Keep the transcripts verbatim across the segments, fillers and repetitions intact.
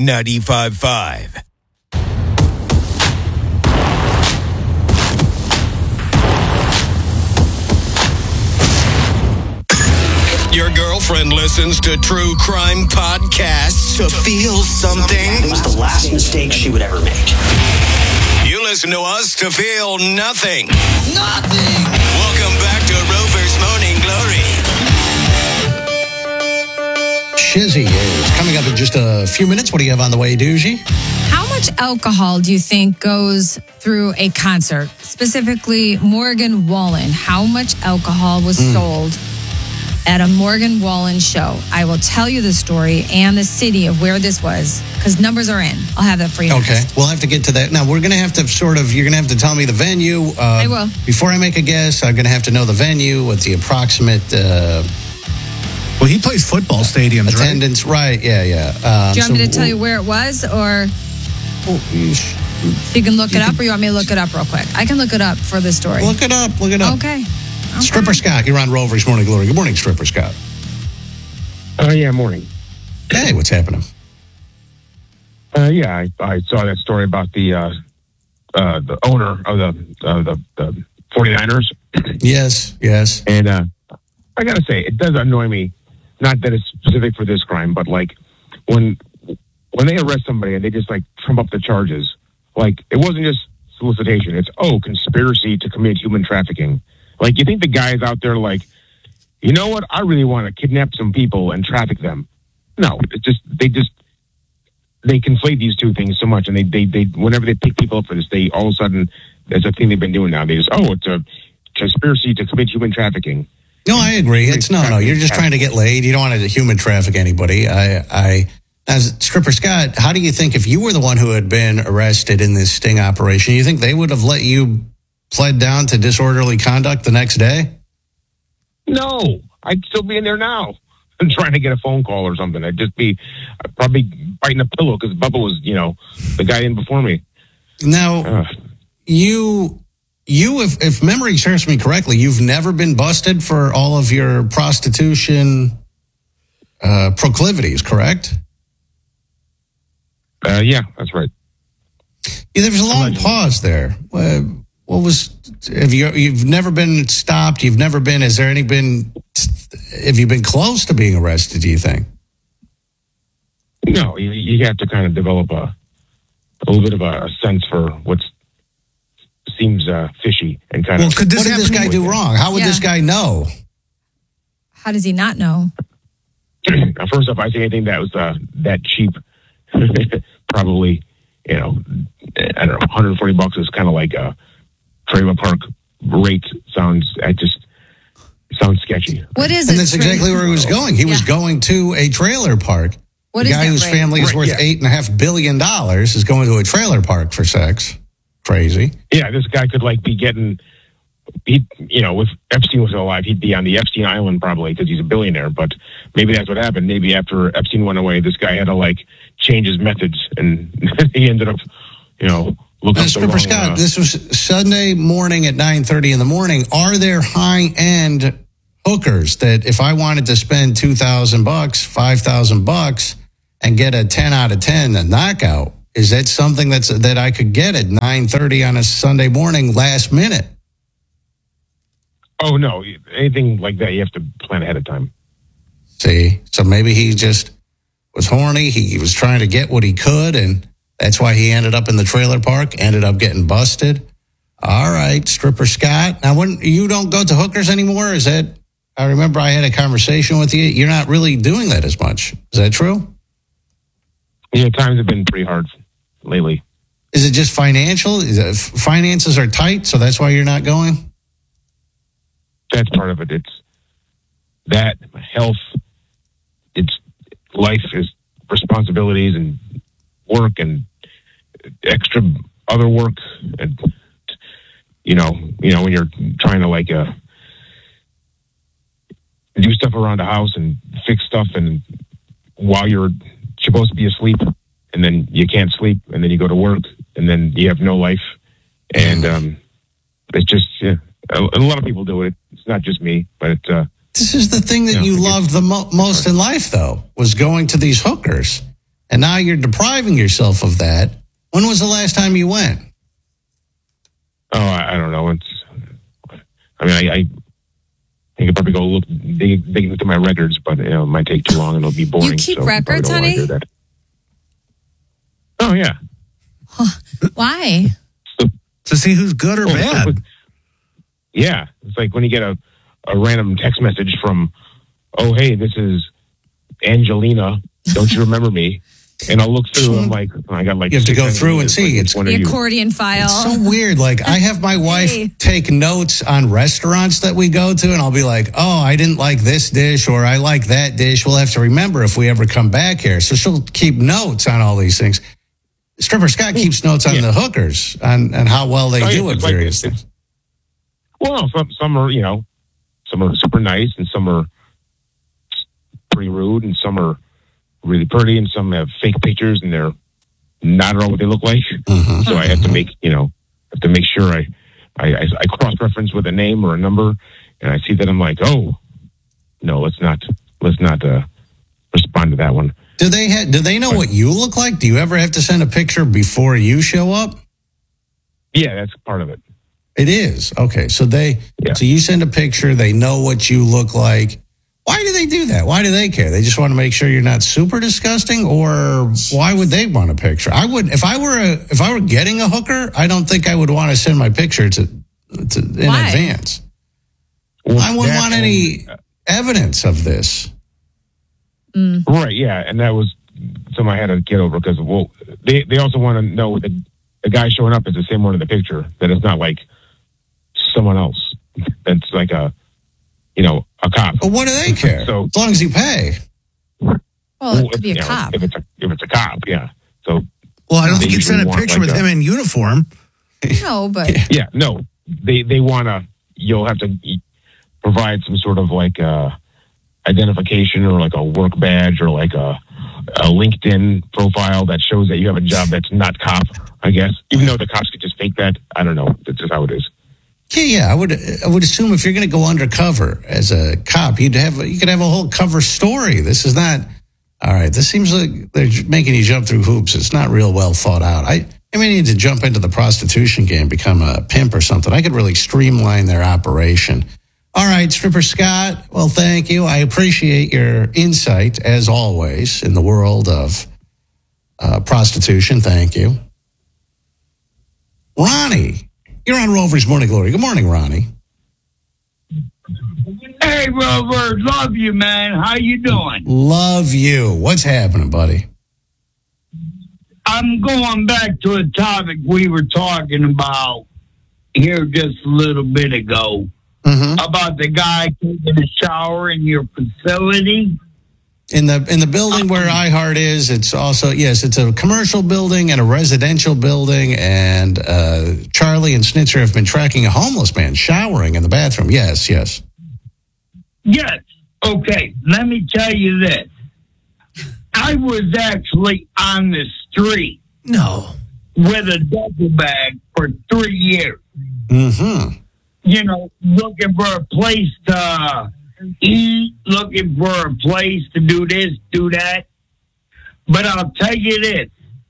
ninety-five point five. Your girlfriend listens to true crime podcasts to feel something. It was the last mistake she would ever make. You listen to us to feel nothing. Nothing! Welcome back to Rover's Morning Glory. Shizzy is coming up in just a few minutes. What do you have on the way, Doogie? How much alcohol do you think goes through a concert? Specifically, Morgan Wallen. How much alcohol was mm. sold at a Morgan Wallen show? I will tell you the story and the city of where this was, because numbers are in. I'll have that for you. Okay, next. We'll have to get to that. Now, we're going to have to sort of, you're going to have to tell me the venue. Uh, I will. Before I make a guess, I'm going to have to know the venue, what the approximate... Uh, well, he plays football stadiums, attendance, right? right, yeah, yeah. Um, Do you want so me to tell you where it was, or... You can look you it up, can, or you want me to look it up real quick? I can look it up for the story. Look it up, look it up. Okay. Okay. Stripper Scott, you're on Rover's Morning Glory. Good morning, Stripper Scott. Oh, uh, yeah, morning. Hey, what's happening? Uh, yeah, I, I saw that story about the uh, uh, the owner of the, uh, the the 49ers. Yes, yes. And uh, I got to say, it does annoy me, not that it's specific for this crime, but like when when they arrest somebody and they just like trump up the charges, like it wasn't just solicitation. It's, oh, conspiracy to commit human trafficking. Like, you think the guy is out there like, you know what? I really want to kidnap some people and traffic them. No, it's just, they just, they conflate these two things so much. And they, they, they, whenever they pick people up for this, they all of a sudden, there's a thing they've been doing now. They just, oh, it's a conspiracy to commit human trafficking. No, I agree. It's no, no, you're just trying to get laid. You don't want to human traffic anybody. I, I, as Stripper Scott, how do you think if you were the one who had been arrested in this sting operation, you think they would have let you pled down to disorderly conduct the next day? No, I'd still be in there now. I'm trying to get a phone call or something. I'd just be I'd probably biting a pillow because Bubba was, you know, the guy in before me. Now, uh, you, you, if, if memory serves me correctly, you've never been busted for all of your prostitution uh, proclivities, correct? Uh, yeah, that's right. Yeah, there was a long pause there. Uh, What was, have you, you've never been stopped? You've never been, has there any been, have you been close to being arrested, do you think? No, you, you have to kind of develop a, a little bit of a, a sense for what seems uh, fishy and kind well, of. Could this what did this guy do wrong? How would yeah. this guy know? How does he not know? First off, I think anything that was uh, that cheap, probably, you know, I don't know, one hundred forty bucks is kind of like a trailer park rate. Sounds, I just sounds sketchy. What is and it? And that's exactly where he was going. He yeah. was going to a trailer park. What the is guy that whose rate? family is right, worth yeah. eight and a half billion dollars is going to a trailer park for sex. Crazy. Yeah, this guy could like be getting, he, you know, if Epstein was still alive, he'd be on the Epstein Island probably because he's a billionaire. But maybe that's what happened. Maybe after Epstein went away, this guy had to like change his methods, and he ended up, you know. Now, Stripper Scott, uh, this was Sunday morning at nine thirty in the morning. Are there high-end hookers that if I wanted to spend two thousand bucks, five thousand bucks, and get a ten out of ten, a knockout, is that something that's that I could get at nine thirty on a Sunday morning last minute? Oh, no. Anything like that, you have to plan ahead of time. See? So maybe he just was horny. He was trying to get what he could, and that's why he ended up in the trailer park, ended up getting busted. All right, Stripper Scott. Now, when you don't go to hookers anymore, is that, I remember I had a conversation with you. You're not really doing that as much. Is that true? Yeah, times have been pretty hard lately. Is it just financial? Is it, finances are tight, so that's why you're not going? That's part of it. It's that, health, it's life is responsibilities and work and extra other work, and you know, you know when you're trying to like uh, do stuff around the house and fix stuff, and while you're supposed to be asleep, and then you can't sleep, and then you go to work, and then you have no life, and um, it's just yeah, a, a lot of people do it. It's not just me, but it's. Uh, this is the thing that you, know, you loved the mo- most in life, though, was going to these hookers. and now you're depriving yourself of that. When was the last time you went? Oh, I, I don't know. It's. I mean, I. I I could probably go look dig, dig into my records, but you know, it might take too long and it'll be boring. You keep so I probably records, don't wanna honey? do that. Oh yeah. Why? To see who's good or Oh, bad. Yeah, it's like when you get a, a random text message from, oh hey, this is Angelina. Don't you remember me? And I'll look through. I'm like, I got like You have to six go through and Angelinas, see. like, It's- which one are The you? accordion file. It's so weird. Like, I have my wife Hey. take notes on restaurants that we go to, and I'll be like, oh, I didn't like this dish, or I like that dish. We'll have to remember if we ever come back here. So she'll keep notes on all these things. Stripper Scott keeps notes on Yeah. the hookers and, and how well they Oh, yeah, do at it's like- various it's- things. Well, some some are you know, some are super nice and some are pretty rude and some are really pretty and some have fake pictures and they're not at all what they look like. Mhm. So I have to make you know have to make sure I I, I, I cross reference with a name or a number and I see that I'm like, oh no, let's not let's not uh, respond to that one. Do they ha- do they know what you look like? Do you ever have to send a picture before you show up? Yeah, that's part of it. It is. Okay. So they Yeah. so you send a picture, they know what you look like. Why do they do that? Why do they care? They just want to make sure you're not super disgusting, or why would they want a picture? I would if I were a if I were getting a hooker, I don't think I would want to send my picture to, to in Why? advance. Well, I wouldn't that want and- any evidence of this. Right, yeah, and that was something I had to get over because well, they they also want to know the the guy showing up is the same one in the picture. That it's not like someone else. That's like a you know a cop. But what do they care? So- as long as you pay. Well, Well, it could be a you know, cop. if it's a if it's a cop, yeah. So Well, I don't They think you'd send a usually want, picture like, with a- him in uniform. No, but yeah, no, they they want to. You'll have to provide some sort of like uh identification or like a work badge or like a a LinkedIn profile that shows that you have a job that's not cop. I guess, even though the cops could just fake that. I don't know. That's just how it is. Yeah, yeah. I would I would assume if you're going to go undercover as a cop, you'd have you could have a whole cover story. This is not all right. This seems like they're making you jump through hoops. It's not real well thought out. I I may need to jump into the prostitution game, become a pimp or something. I could really streamline their operation. All right, Stripper Scott. Well, thank you. I appreciate your insight as always in the world of uh, prostitution. Thank you, Ronnie. You're on Rover's Morning Glory. Good morning, Ronnie. Hey, Rover, love you, man. How you doing? Love you. What's happening, buddy? I'm going back to a topic we were talking about here just a little bit ago Mm-hmm. about the guy taking a shower in your facility. In the in the building where iHeart is, it's also yes, it's a commercial building and a residential building. And uh, Charlie and Snitzer have been tracking a homeless man showering in the bathroom. Yes, yes. Yes. Okay, let me tell you this. I was actually on the street No. with a duffel bag for three years. Mm-hmm. You know, looking for a place to eat, looking for a place to do this, do that. But I'll tell you this.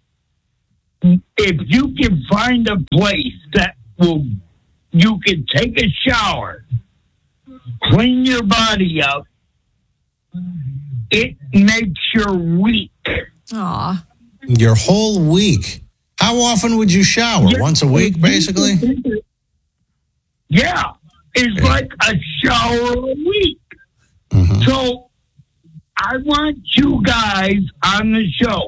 If you can find a place that will, you can take a shower, clean your body up, it makes your week. aw. Your whole week. How often would you shower? Once a week, basically. Yeah, it's like a shower a week. Mhm. So I want you guys on the show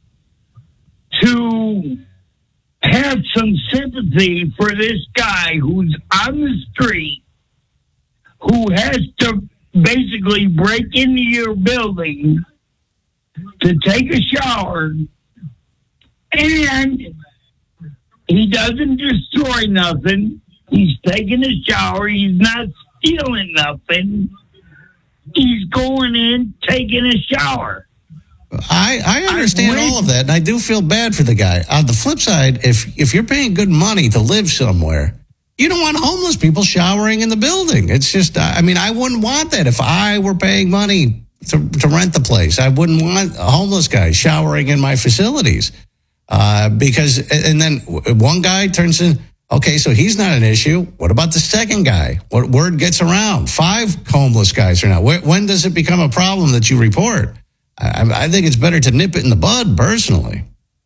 to have some sympathy for this guy who's on the street, who has to basically break into your building to take a shower, and he doesn't destroy nothing. He's taking a shower. He's not stealing nothing. He's going in, taking a shower. I, I understand I wish- all of that, and I do feel bad for the guy. On the flip side, if if you're paying good money to live somewhere, you don't want homeless people showering in the building. It's just, I mean, I wouldn't want that if I were paying money to, to rent the place. I wouldn't want a homeless guy showering in my facilities. Uh, because, and then one guy turns in, okay, so he's not an issue. What about the second guy? What word gets around? Five homeless guys are now. When does it become a problem that you report? I, I think it's better to nip it in the bud, personally.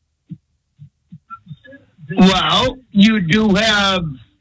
Well, you do have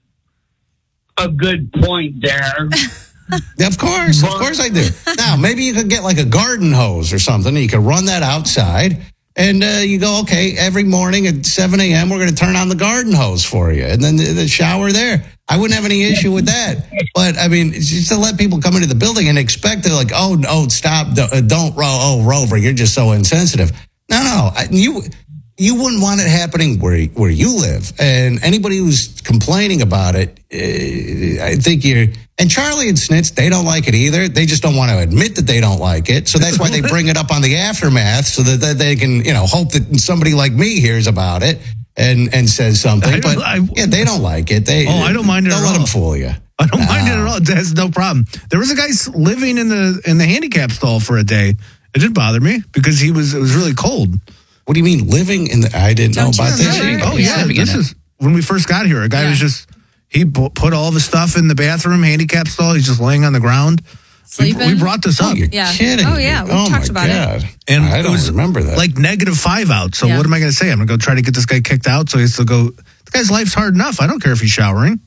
a good point there. Of course, of course I do. Now, maybe you could get like a garden hose or something. And you could run that outside, and uh, you go, okay, every morning at seven a.m., we're going to turn on the garden hose for you, and then the, the shower there. I wouldn't have any issue with that. But, I mean, it's just to let people come into the building and expect they're like, oh, no, stop, don't, oh, Rover, you're just so insensitive. No, no, you... You wouldn't want it happening where where you live, and anybody who's complaining about it, uh, I think you're. And Charlie and Snitz, they don't like it either. They just don't want to admit that they don't like it, so that's why they bring it up on the aftermath, so that, that they can, you know, hope that somebody like me hears about it and and says something. I, but I, yeah, they don't like it. They oh, I don't mind it. Don't at let all. them fool you. I don't no. mind it at all. That's no problem. There was a guy living in the in the handicap stall for a day. It didn't bother me because he was it was really cold. What do you mean living in the? I didn't Don't know about you this. remember? Oh yeah, this is when we first got here. A guy Yeah. was just he pu- put all the stuff in the bathroom, handicap stall. He's just laying on the ground. We, Sleeping? we brought this Oh, up, you're Yeah. kidding. Oh, yeah, me. we oh talked my about it. God. and I it don't was remember that. like negative five out. So Yeah. what am I going to say? I'm going to go try to get this guy kicked out. So he has to go. The guy's life's hard enough. I don't care if he's showering.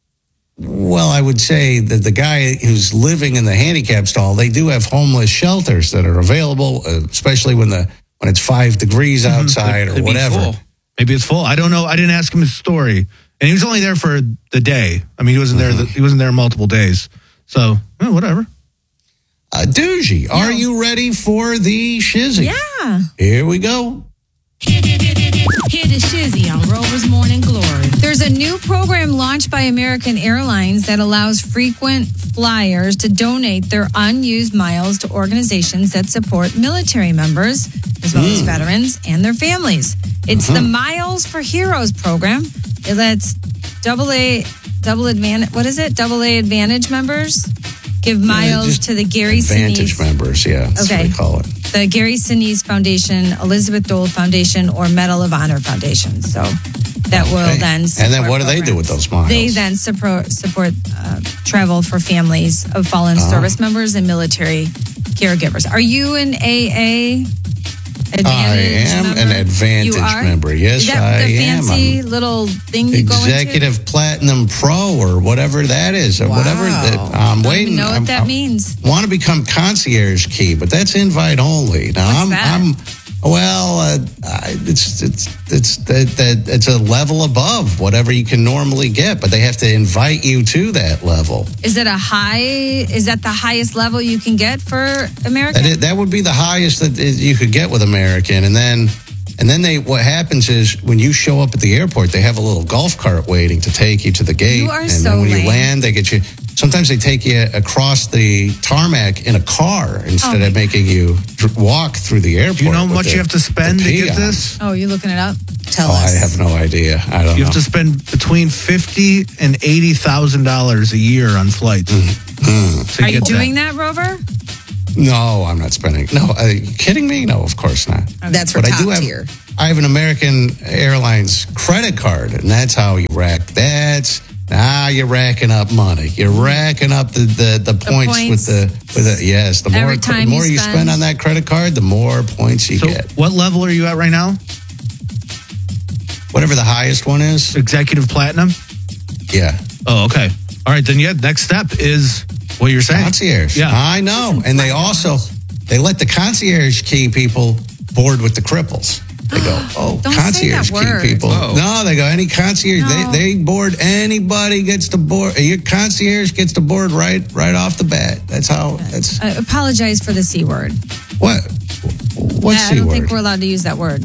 Well, I would say that the guy who's living in the handicap stall, they do have homeless shelters that are available, uh, especially when the when it's five degrees outside Could or be whatever. full. Maybe it's full. I don't know. I didn't ask him his story, and he was only there for the day. I mean, he wasn't there. The, he wasn't there multiple days. So eh, whatever. Uh, Doogie, are you ready for the shizzy? Yeah. Here we go. Hear the shizzy on Rover's Morning Glory. There's a new program launched by American Airlines that allows frequent flyers to donate their unused miles to organizations that support military members, as well as veterans and their families. It's the Miles for Heroes program. It lets double A, double advantage, what is it? Double A Advantage members give miles just to the Gary Advantage Sinise. members, yeah, that's Okay. what they call it. The Gary Sinise Foundation, Elizabeth Dole Foundation, or Medal of Honor Foundation. So that will Okay. then And support then what do they do with programs. those miles? They then support, support uh, travel for families of fallen Uh-huh. service members and military caregivers. Are you an A A Advantage I am member? an Advantage You are? member. Yes, Is that I the am. fancy I'm little thing you go into? Executive Platinum Pro or whatever that is, or whatever. That, I'm I don't waiting. even know what I'm- that I'm- means. Want to become concierge key, but that's invite only. Now What's I'm, that? I'm, well, uh, I- it's it's it's that, that it's a level above whatever you can normally get, but they have to invite you to that level. Is it a high? Is that the highest level you can get for American? That is, that would be the highest that you could get with American, and then. And then they, what happens is when you show up at the airport, they have a little golf cart waiting to take you to the gate. You are and so then when lame. you land, they get you. Sometimes they take you across the tarmac in a car instead Oh of my making you dr- walk through the airport. Do you know how with much the- you have to spend the to get peons. this? Oh, you looking it up? Tell Oh, I us. have no idea. I don't You know. have to spend between fifty and eighty thousand dollars a year on flights. Are you doing that, Rover? No, I'm not spending. No, are you kidding me? No, of course not. That's for But I top do have. tier. I have an American Airlines credit card, and that's how you rack. That's now you're racking up money. You're racking up the the, the, points, points. with the with the yes. The more Every the time more you you spend. spend on that credit card, the more points you So, get. what level are you at right now? Whatever the highest one is. Executive Platinum? Yeah, Oh, okay. All right, then, yeah, next step is what you're saying. concierge. Yeah. I know, and they also they let the concierge key people board with the cripples. They go, oh, Don't say concierge that key word. people. Whoa. No, they go, any concierge, No. they, they board, anybody gets to board, your concierge gets to board right right off the bat. That's how, that's, I apologize for the C word. what? What's I C don't word? think we're allowed to use that word.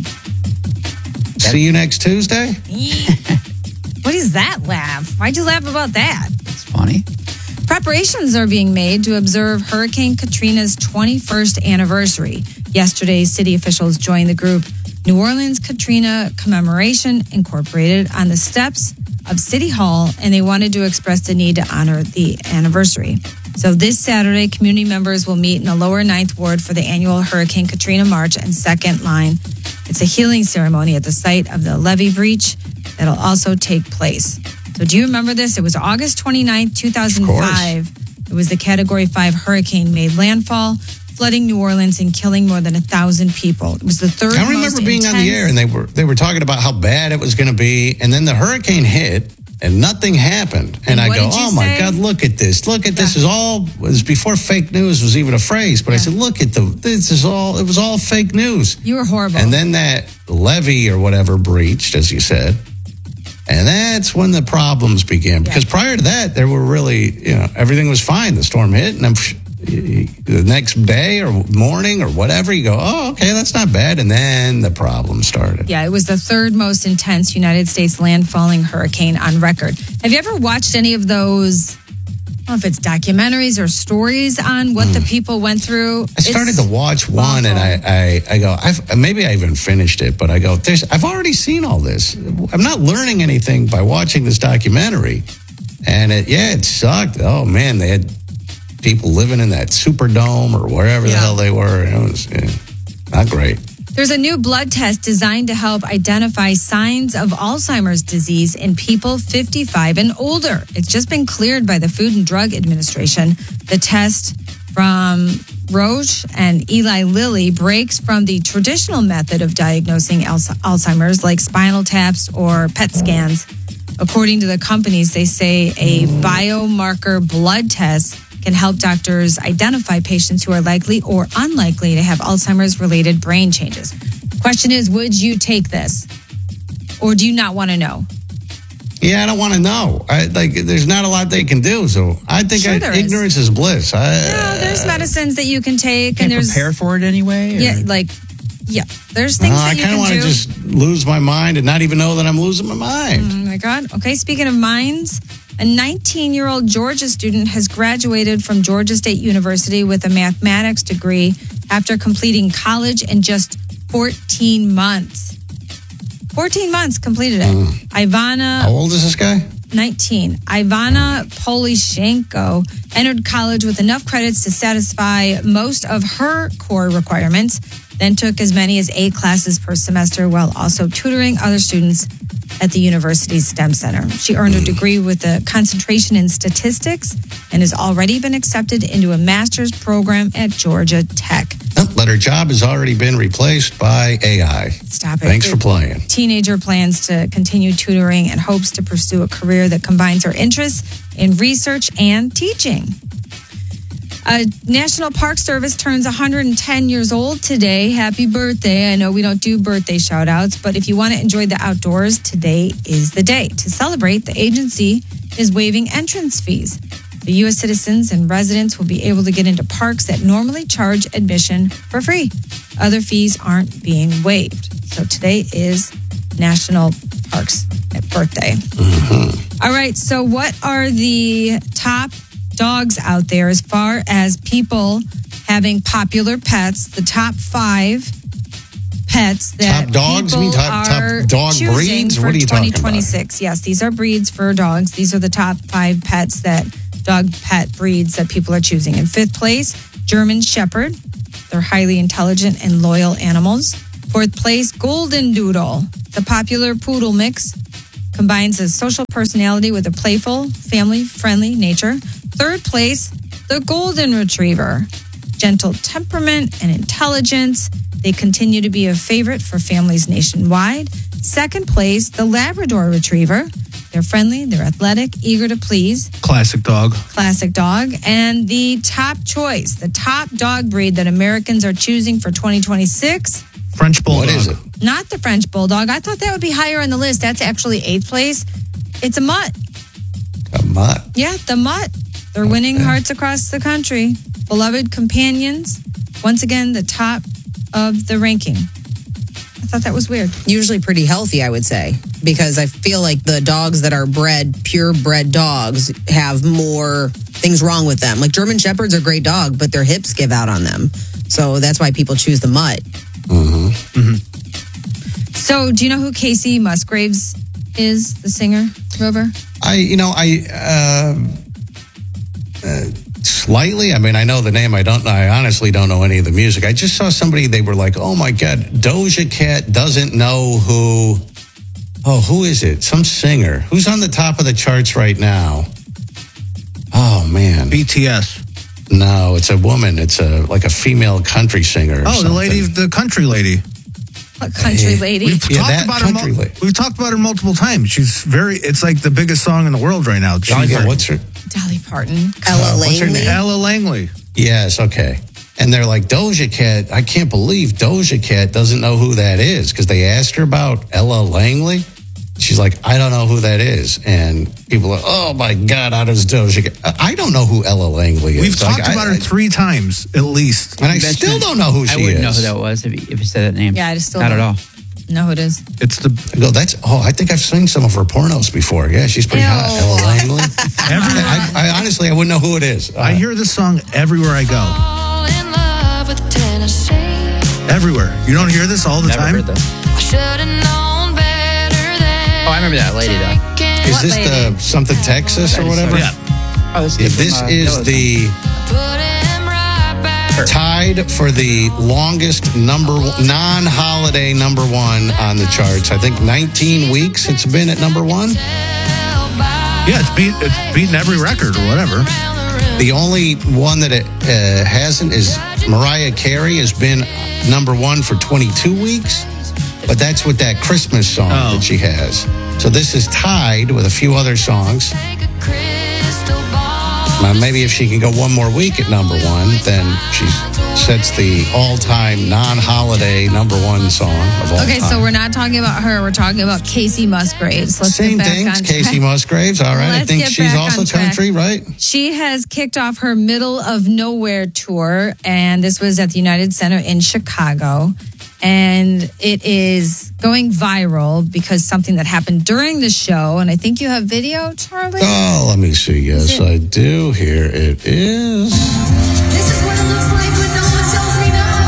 See you next Tuesday? What is that laugh? Why'd you laugh about that? It's funny. Preparations are being made to observe Hurricane Katrina's twenty-first anniversary. Yesterday, city officials joined the group New Orleans Katrina Commemoration Incorporated on the steps of City Hall, and they wanted to express the need to honor the anniversary. So this Saturday, community members will meet in the lower ninth ward for the annual Hurricane Katrina March and Second Line. It's a healing ceremony at the site of the levee breach that'll also take place. So do you remember this? It was August twenty-ninth, two thousand five. It was the Category five hurricane made landfall, flooding New Orleans and killing more than a thousand people. It was the third I remember most being intense. on the air and they were they were talking about how bad it was going to be, and then the hurricane hit and nothing happened. And, And I what go, did you oh my say? God, look at this! Look at this! Is all it was before fake news was even a phrase. But I Yeah. said, look at the this is all it was all fake news. You were horrible. And then that levee or whatever breached, as you said. And that's when the problems began. Because Yeah. prior to that, there were really, you know, everything was fine. The storm hit, and I'm, the next day or morning or whatever, you go, oh, okay, that's not bad. And then the problem started. Yeah, it was the third most intense United States landfalling hurricane on record. Have you ever watched any of those, I don't know if it's documentaries or stories on what the people went through? I started It's to watch one, and I, I, I go, I've, maybe I even finished it, but I go, there's, I've already seen all this. I'm not learning anything by watching this documentary. And it, yeah, it sucked. Oh man, they had people living in that Superdome or wherever the Yeah. hell they were. It was yeah, not great. There's a new blood test designed to help identify signs of Alzheimer's disease in people fifty-five and older. It's just been cleared by the Food and Drug Administration. The test from Roche and Eli Lilly breaks from the traditional method of diagnosing Alzheimer's, like spinal taps or P E T scans. According to the companies, they say a biomarker blood test can help doctors identify patients who are likely or unlikely to have Alzheimer's-related brain changes. Question is, would you take this? Or do you not want to know? Yeah, I don't want to know. I, like, there's not a lot they can do. So I think Sure I, there is. ignorance is bliss. I, No, there's medicines that you can take. Can't and there's prepare for it anyway? or- Yeah, like, yeah, there's things No, that I you kind of can want to do. just lose my mind and not even know that I'm losing my mind. Oh my God. Okay, speaking of minds, a nineteen-year-old Georgia student has graduated from Georgia State University with a mathematics degree after completing college in just fourteen months. fourteen months completed it. Ivana, How old is this guy? nineteen. Ivana Polishenko entered college with enough credits to satisfy most of her core requirements, then took as many as eight classes per semester while also tutoring other students at the university's STEM Center. She earned a degree with a concentration in statistics and has already been accepted into a master's program at Georgia Tech. Oh, but her job has already been replaced by A I. Stop it. Thanks for playing. Teenager plans to continue tutoring and hopes to pursue a career that combines her interests in research and teaching. Uh, National Park Service turns one hundred ten years old today. Happy birthday. I know we don't do birthday shout outs, but if you want to enjoy the outdoors, today is the day. To celebrate, the agency is waiving entrance fees. The U S citizens and residents will be able to get into parks that normally charge admission for free. Other fees aren't being waived. So today is National Parks birthday. All right, so what are the top dogs out there as far as people having popular pets? The top five pets that Top dogs? You people mean top- top are dog choosing breeds? for What are you talking twenty about? twenty-six. Yes, these are breeds for dogs. These are the top five pets that dog pet breeds that people are choosing. In fifth place, German Shepherd. They're highly intelligent and loyal animals. Fourth place, Golden Doodle. The popular poodle mix combines a social personality with a playful, family-friendly nature. Third place, the Golden Retriever. Gentle temperament and intelligence. They continue to be a favorite for families nationwide. Second place, the Labrador Retriever. They're friendly, they're athletic, eager to please. Classic dog. Classic dog. And the top choice, the top dog breed that Americans are choosing for twenty twenty-six, French bulldog. What is it? not the French Bulldog. I thought that would be higher on the list. That's actually eighth place. It's a mutt. A mutt. Yeah, the mutt. They're winning hearts across the country. Beloved companions. Once again, the top of the ranking. I thought that was weird. Usually pretty healthy, I would say, because I feel like the dogs that are bred, purebred dogs, have more things wrong with them. Like German Shepherds are a great dog, but their hips give out on them. So that's why people choose the mutt. So, do you know who Casey Musgraves is, the singer, Rover? I, you know, I uh, uh, slightly. I mean, I know the name. I don't. I honestly don't know any of the music. I just saw somebody. They were like, "Oh my God, Doja Cat doesn't know who." Oh, who is it? Some singer who's on the top of the charts right now. Oh man, B T S. No, it's a woman. It's a like a female country singer. or Oh, the something. lady, the country lady. A country Hey, lady. We've Yeah, talked that about her. country Mul- lady. we've talked about her multiple times. She's very. It's like the biggest song in the world right now. Oh, She's yeah, what's her? Dolly Parton. Ella what's her Langley. name? Ella Langley. Yes, okay. And they're like, Doja Cat, I can't believe Doja Cat doesn't know who that is because they asked her about Ella Langley. She's like, I don't know who that is. And people are, oh my God, how does Doja Cat? I don't know who Ella Langley is. We've Like, talked I- about her I- three times at least. And I Mention still it. don't know who she I wouldn't is. know who that was if you, if you said that name. Yeah, I just still Not at don't all. know who it is. It's the I go, that's, oh, I think I've seen some of her pornos before. Yeah, she's pretty Ew. hot. Ella Langley. everywhere. I, I honestly, I wouldn't know who it is. Uh, I hear this song everywhere I go. Everywhere. You don't hear this all the Never time? heard that. Oh, I remember that lady though. is What this lady? the something Texas or whatever? Yeah. Oh, this, Yeah, is this from, uh, is Yellowstone. the tied for the longest number non-holiday number one on the charts. I think nineteen weeks it's been at number one. Yeah, it's beat it's beaten every record or whatever. The only one that it uh, hasn't is Mariah Carey has been number one for twenty-two weeks, but that's with that Christmas song Oh. that she has. So this is tied with a few other songs. Now, maybe if she can go one more week at number one, then she sets the all-time non-holiday number one song of all Okay, time. so we're not talking about her. We're talking about Casey Musgraves. Let's Same get back thing, on Casey track. Musgraves. All right, I Let's think get she's back also on track. country, right? She has kicked off her Middle of Nowhere tour, and this was at the United Center in Chicago. And it is going viral because something that happened during the show. And I think you have video, Charlie. Oh, let me see. Yes, Is it- I do. Here it is. This is what it looks like when no one tells me no.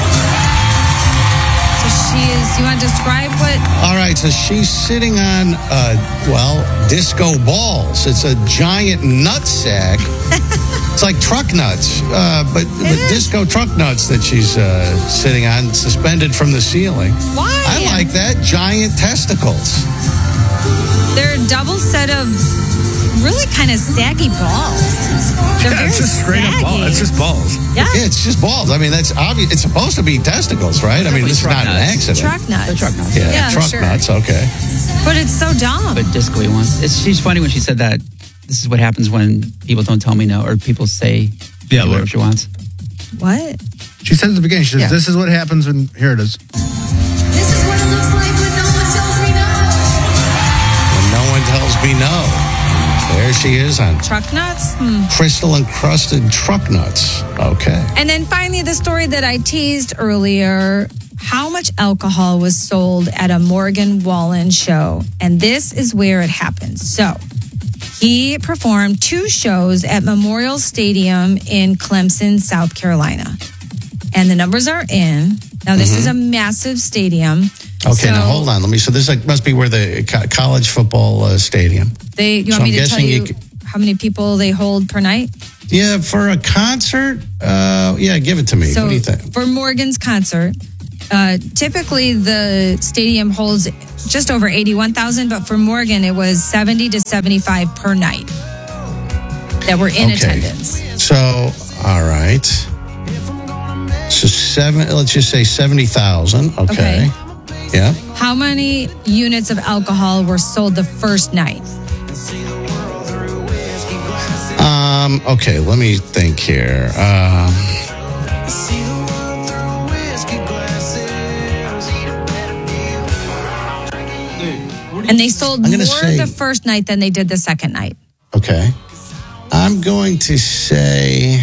So she is. You want to describe what? All right, so she's sitting on, uh, well, disco balls. It's a giant nutsack. It's like truck nuts, uh, but, but is. disco truck nuts that she's uh, sitting on, suspended from the ceiling. Why? I like that. Giant testicles. They're a double set of really kind of saggy balls. They're Yeah, very it's just straight saggy. up balls. It's just balls. Yeah. Yeah, it's just balls. I mean, that's obvious. It's supposed to be testicles, right? I mean, this is truck not an nuts. accident. Truck nuts. They're truck nuts. Yeah, Yeah, truck sure. nuts. Okay. But it's so dumb. But disco-y ones. It's, she's funny when she said that. This is what happens when people don't tell me no, or people say Yeah, whatever what- she wants. What? She said at the beginning, she says, Yeah. this is what happens when, here it is. This is what it looks like when no one tells me no. When no one tells me no. There she is on Truck nuts? Hmm. crystal encrusted truck nuts. Okay. And then finally, the story that I teased earlier, how much alcohol was sold at a Morgan Wallen show. And this is where it happened. So he performed two shows at Memorial Stadium in Clemson, South Carolina. And the numbers are in. Now, this is a massive stadium. Okay, So now hold on. Let me. So this like, must be where the co- college football uh, stadium. They, you So want me I'm to tell guessing you, you c- how many people they hold per night? Yeah, for a concert. Uh, yeah, give it to me. So what do you think? for Morgan's concert, uh, typically the stadium holds just over eighty-one thousand, but for Morgan it was seventy to seventy-five per night that were in Okay. attendance. So, all right. So seven. Let's just say seventy thousand. Okay. Okay. Yeah. How many units of alcohol were sold the first night? Um. Okay. Let me think here. Um. And they sold I'm more gonna say- the first night than they did the second night. Okay. I'm going to say.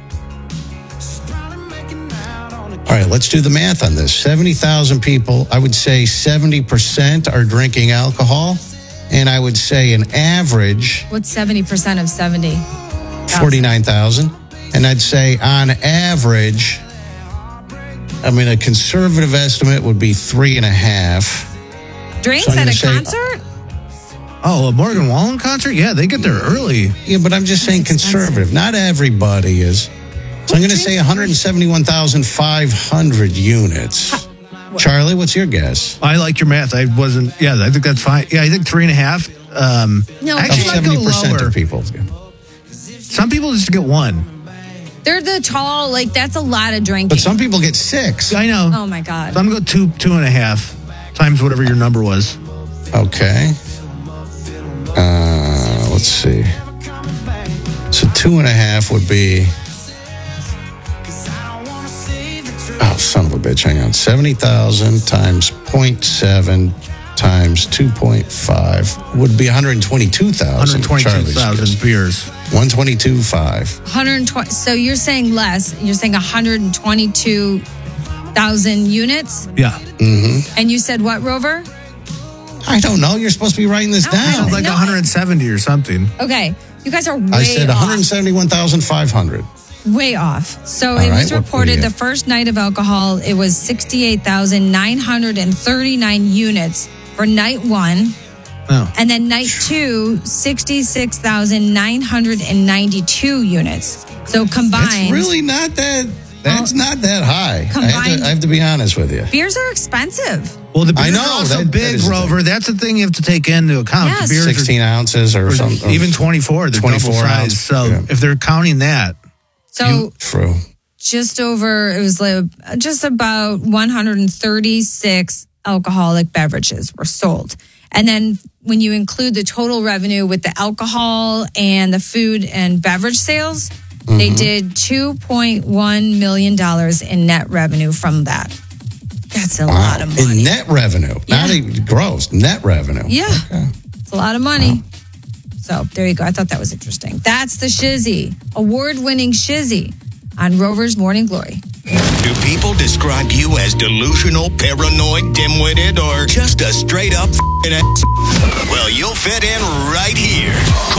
All right, let's do the math on this. seventy thousand people, I would say seventy percent are drinking alcohol. And I would say an average, What's seventy percent of seventy? forty-nine thousand. And I'd say on average, I mean, a conservative estimate would be three and a half. Drinks So I'm at gonna a say- concert? Oh, a Morgan Wallen concert? Yeah, they get there early. Yeah, but I'm just saying conservative. Not everybody is. So I'm going to say one hundred seventy-one thousand five hundred units. Charlie, what's your guess? I like your math. I wasn't, yeah, I think that's fine. Yeah, I think three and a half. Um, No, actually, okay. might go seventy percent lower. of people. Some people just get one. They're the tall, like, that's a lot of drinking. But some people get six. I know. Oh, my God. So I'm going to go two, two and a half times whatever your number was. Okay. Uh, let's see. So two and a half would be. Oh, son of a bitch. Hang on. seventy thousand times zero point seven times two point five would be one hundred twenty-two thousand. one hundred twenty-two thousand beers. one hundred twenty-two point five. one hundred twenty. So you're saying less. You're saying one hundred twenty-two thousand units. Yeah. Mm-hmm. And you said what, Rover? I don't know. You're supposed to be writing this No, down. Sounds like No. one hundred seventy or something. Okay. You guys are way I said off. one hundred seventy-one thousand five hundred. Way off. So All it right, was what- what do reported you the get? first night of alcohol, it was sixty-eight thousand nine hundred thirty-nine units for night one. Oh. And then night two, sixty-six thousand nine hundred ninety-two units. So combined. That's really not that. That's Well, not that high. I have, combined- to, I have to be honest with you. Beers are expensive. Well, the beers I know, are also that- that big, is the Rover. That's the thing you have to take into account. Yes. The beers sixteen ounces or are, something. even twenty-four. They're double twenty-four size. ounce. So Yeah. if they're counting that, So True. just over, it was like just about one hundred thirty-six alcoholic beverages were sold. And then when you include the total revenue with the alcohol and the food and beverage sales, they did two point one million dollars in net revenue from that. That's a lot of money. In net revenue, not Yeah. even gross, net revenue. Yeah. It's a lot of money. So there you go. I thought that was interesting. That's the Shizzy, award-winning Shizzy on Rover's Morning Glory. Do people describe you as delusional, paranoid, dim-witted, or just a straight-up f***ing ass? Well, you'll fit in right here.